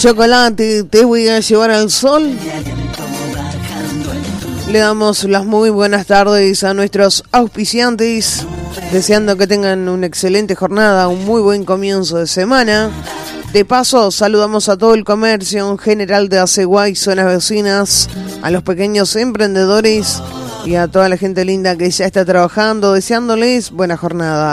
chocolate, te voy a llevar al sol. Le damos las muy buenas tardes a nuestros auspiciantes, deseando que tengan una excelente jornada, un muy buen comienzo de semana. De paso, saludamos a todo el comercio en general de Aceguay, zonas vecinas, a los pequeños emprendedores y a toda la gente linda que ya está trabajando, deseándoles buena jornada.